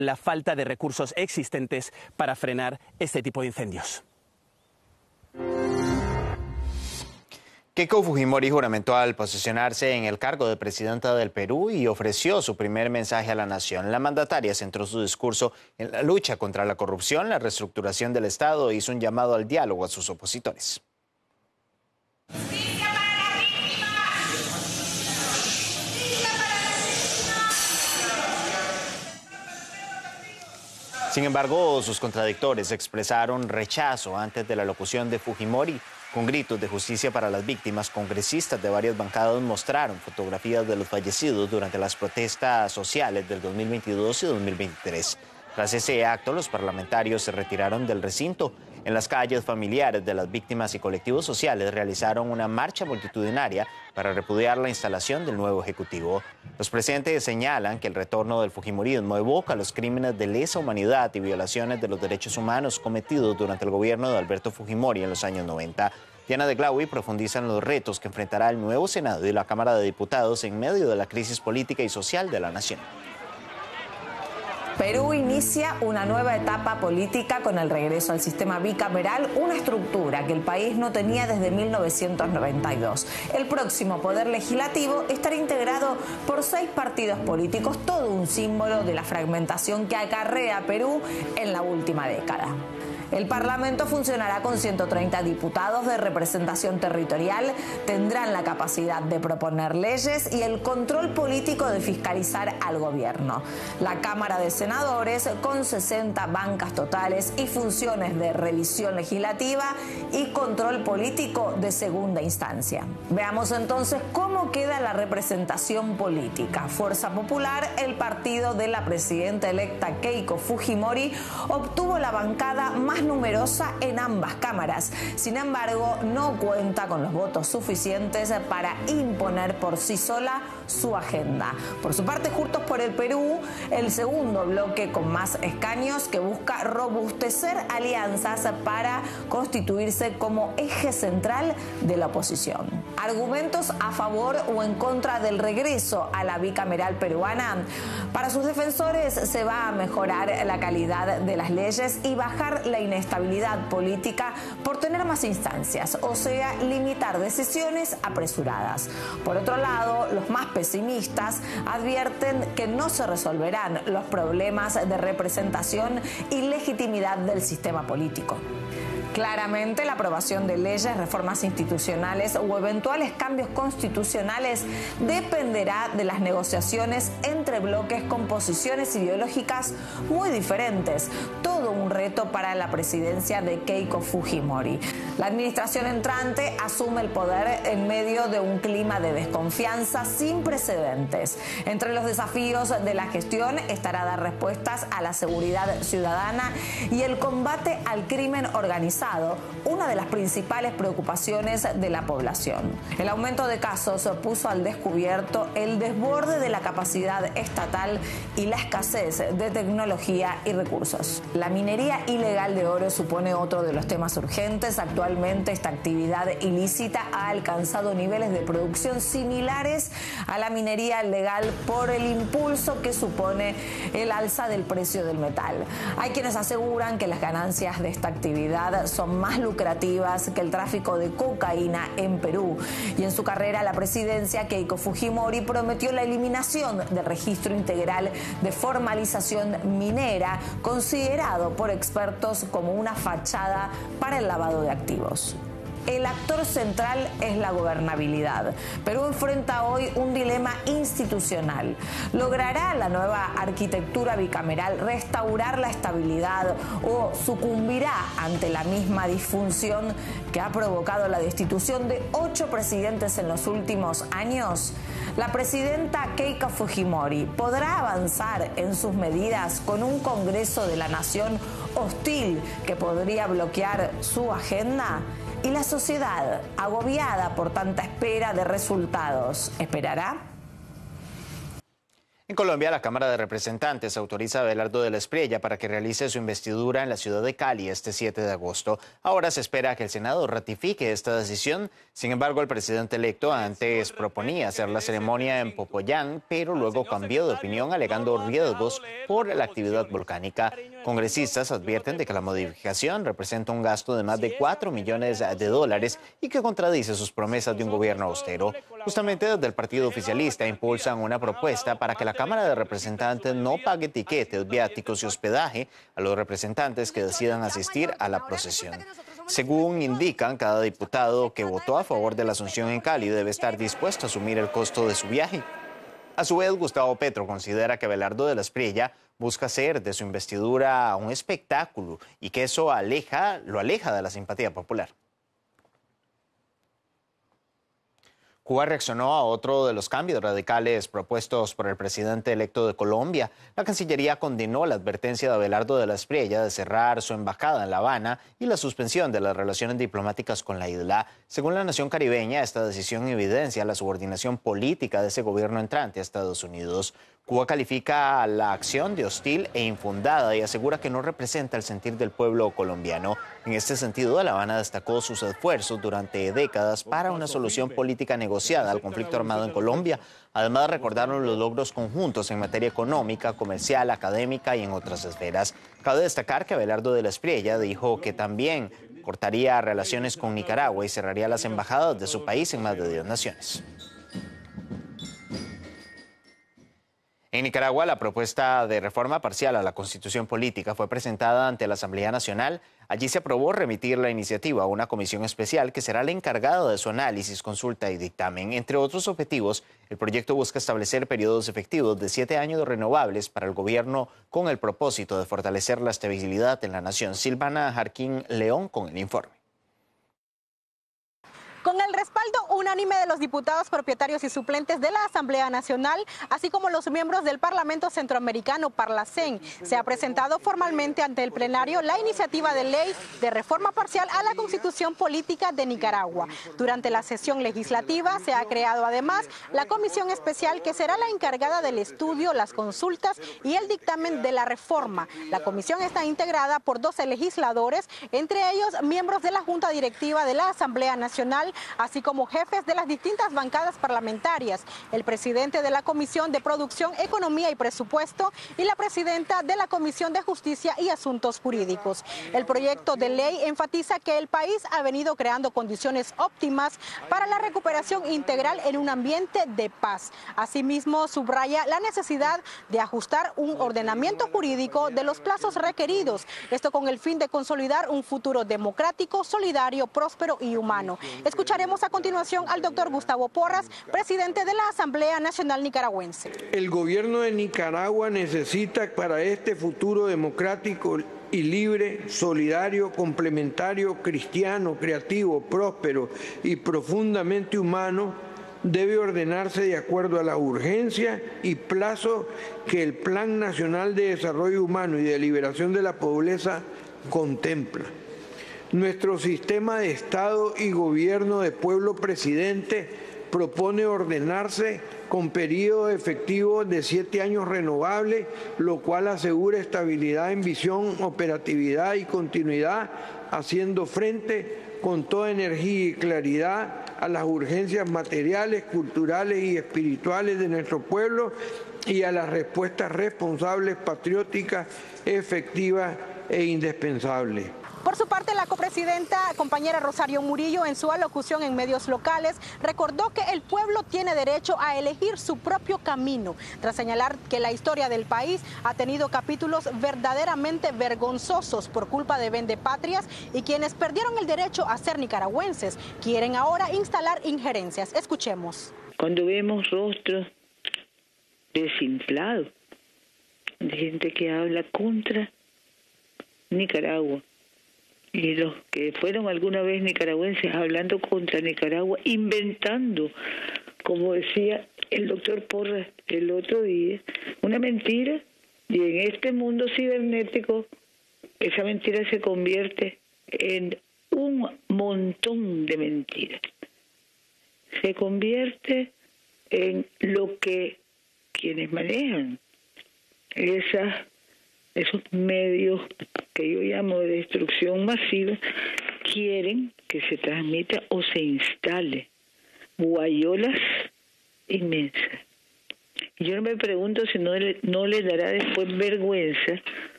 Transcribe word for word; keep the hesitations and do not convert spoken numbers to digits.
la falta de recursos existentes para frenar este tipo de incendios. Keiko Fujimori juramentó al posesionarse en el cargo de presidenta del Perú y ofreció su primer mensaje a la nación. La mandataria centró su discurso en la lucha contra la corrupción, la reestructuración del Estado e hizo un llamado al diálogo a sus opositores. Sin embargo, sus contradictores expresaron rechazo antes de la locución de Fujimori. Con gritos de justicia para las víctimas, congresistas de varias bancadas mostraron fotografías de los fallecidos durante las protestas sociales del dos mil veintidós y dos mil veintitrés. Tras ese acto, los parlamentarios se retiraron del recinto. En las calles, familiares de las víctimas y colectivos sociales realizaron una marcha multitudinaria para repudiar la instalación del nuevo Ejecutivo. Los presentes señalan que el retorno del fujimorismo evoca los crímenes de lesa humanidad y violaciones de los derechos humanos cometidos durante el gobierno de Alberto Fujimori en los años noventa. Diana de Glaui profundiza en los retos que enfrentará el nuevo Senado y la Cámara de Diputados en medio de la crisis política y social de la nación. Perú inicia una nueva etapa política con el regreso al sistema bicameral, una estructura que el país no tenía desde mil novecientos noventa y dos. El próximo poder legislativo estará integrado por seis partidos políticos, todo un símbolo de la fragmentación que acarrea Perú en la última década. El Parlamento funcionará con ciento treinta diputados de representación territorial, tendrán la capacidad de proponer leyes y el control político de fiscalizar al gobierno. La Cámara de Senadores con sesenta bancas totales y funciones de revisión legislativa y control político de segunda instancia. Veamos entonces cómo queda la representación política. Fuerza Popular, el partido de la presidenta electa Keiko Fujimori, obtuvo la bancada más numerosa en ambas cámaras. Sin embargo, no cuenta con los votos suficientes para imponer por sí sola su agenda. Por su parte, Juntos por el Perú, el segundo bloque con más escaños que busca robustecer alianzas para constituirse como eje central de la oposición. Argumentos a favor o en contra del regreso a la bicameral peruana. Para sus defensores se va a mejorar la calidad de las leyes y bajar la inestabilidad política por tener más instancias, o sea, limitar decisiones apresuradas. Por otro lado, los más pesimistas advierten que no se resolverán los problemas de representación y legitimidad del sistema político. Claramente, la aprobación de leyes, reformas institucionales o eventuales cambios constitucionales dependerá de las negociaciones entre bloques con posiciones ideológicas muy diferentes. Todo un reto para la presidencia de Keiko Fujimori. La administración entrante asume el poder en medio de un clima de desconfianza sin precedentes. Entre los desafíos de la gestión estará dar respuestas a la seguridad ciudadana y el combate al crimen organizado, una de las principales preocupaciones de la población. El aumento de casos puso al descubierto el desborde de la capacidad estatal y la escasez de tecnología y recursos. La minería ilegal de oro supone otro de los temas urgentes. Actualmente, esta actividad ilícita ha alcanzado niveles de producción similares a la minería legal por el impulso que supone el alza del precio del metal. Hay quienes aseguran que las ganancias de esta actividad son más lucrativas que el tráfico de cocaína en Perú. Y en su carrera a la presidencia, Keiko Fujimori prometió la eliminación del registro integral de formalización minera, considerado por expertos como una fachada para el lavado de activos. El actor central es la gobernabilidad. Perú enfrenta hoy un dilema institucional. ¿Logrará la nueva arquitectura bicameral restaurar la estabilidad o sucumbirá ante la misma disfunción que ha provocado la destitución de ocho presidentes en los últimos años? La presidenta Keiko Fujimori podrá avanzar en sus medidas con un Congreso de la Nación hostil que podría bloquear su agenda. ¿Y la sociedad, agobiada por tanta espera de resultados, esperará? En Colombia, la Cámara de Representantes autoriza a Abelardo de la Espriella para que realice su investidura en la ciudad de Cali este siete de agosto. Ahora se espera que el Senado ratifique esta decisión. Sin embargo, el presidente electo antes proponía hacer la ceremonia en Popoyán, pero luego cambió de opinión alegando riesgos por la actividad volcánica. Congresistas advierten de que la modificación representa un gasto de más de cuatro millones de dólares y que contradice sus promesas de un gobierno austero. Justamente desde el partido oficialista impulsan una propuesta para que la Cámara de Representantes no pague tiquetes, viáticos y hospedaje a los representantes que decidan asistir a la procesión. Según indican, cada diputado que votó a favor de la asunción en Cali debe estar dispuesto a asumir el costo de su viaje. A su vez, Gustavo Petro considera que Abelardo de la Espriella busca hacer de su investidura un espectáculo y que eso aleja, lo aleja de la simpatía popular. Cuba reaccionó a otro de los cambios radicales propuestos por el presidente electo de Colombia. La Cancillería condenó la advertencia de Abelardo de la Espriella de cerrar su embajada en La Habana y la suspensión de las relaciones diplomáticas con la isla. Según la nación caribeña, esta decisión evidencia la subordinación política de ese gobierno entrante a Estados Unidos. Cuba califica la acción de hostil e infundada y asegura que no representa el sentir del pueblo colombiano. En este sentido, La Habana destacó sus esfuerzos durante décadas para una solución política negociada al conflicto armado en Colombia. Además, recordaron los logros conjuntos en materia económica, comercial, académica y en otras esferas. Cabe destacar que Abelardo de la Espriella dijo que también cortaría relaciones con Nicaragua y cerraría las embajadas de su país en más de diez naciones. En Nicaragua, la propuesta de reforma parcial a la Constitución Política fue presentada ante la Asamblea Nacional. Allí se aprobó remitir la iniciativa a una comisión especial que será la encargada de su análisis, consulta y dictamen. Entre otros objetivos, el proyecto busca establecer periodos efectivos de siete años renovables para el gobierno con el propósito de fortalecer la estabilidad en la nación. Silvana Jarquín León con el informe. Con el respaldo unánime de los diputados propietarios y suplentes de la Asamblea Nacional, así como los miembros del Parlamento Centroamericano, Parlacén, se ha presentado formalmente ante el plenario la iniciativa de ley de reforma parcial a la Constitución Política de Nicaragua. Durante la sesión legislativa se ha creado además la comisión especial que será la encargada del estudio, las consultas y el dictamen de la reforma. La comisión está integrada por doce legisladores, entre ellos miembros de la Junta Directiva de la Asamblea Nacional, así como jefes de las distintas bancadas parlamentarias, el presidente de la Comisión de Producción, Economía y Presupuesto y la presidenta de la Comisión de Justicia y Asuntos Jurídicos. El proyecto de ley enfatiza que el país ha venido creando condiciones óptimas para la recuperación integral en un ambiente de paz. Asimismo, subraya la necesidad de ajustar un ordenamiento jurídico de los plazos requeridos, esto con el fin de consolidar un futuro democrático, solidario, próspero y humano. Escucharemos a continuación al doctor Gustavo Porras, presidente de la Asamblea Nacional Nicaragüense. El gobierno de Nicaragua necesita para este futuro democrático y libre, solidario, complementario, cristiano, creativo, próspero y profundamente humano, debe ordenarse de acuerdo a la urgencia y plazo que el Plan Nacional de Desarrollo Humano y de Liberación de la Pobreza contempla. Nuestro sistema de Estado y gobierno de pueblo presidente propone ordenarse con periodo efectivo de siete años renovables, lo cual asegura estabilidad en visión, operatividad y continuidad, haciendo frente con toda energía y claridad a las urgencias materiales, culturales y espirituales de nuestro pueblo y a las respuestas responsables, patrióticas, efectivas e indispensables. Por su parte, la copresidenta, compañera Rosario Murillo, en su alocución en medios locales, recordó que el pueblo tiene derecho a elegir su propio camino, tras señalar que la historia del país ha tenido capítulos verdaderamente vergonzosos por culpa de vendepatrias y quienes perdieron el derecho a ser nicaragüenses quieren ahora instalar injerencias. Escuchemos. Cuando vemos rostros desinflados de gente que habla contra Nicaragua, y los que fueron alguna vez nicaragüenses hablando contra Nicaragua, inventando, como decía el doctor Porras el otro día, una mentira, y en este mundo cibernético esa mentira se convierte en un montón de mentiras. Se convierte en lo que quienes manejan esas, esos medios que yo llamo de destrucción masiva, quieren que se transmita o se instale guayolas inmensas. Y yo no me pregunto si no le, no le dará después vergüenza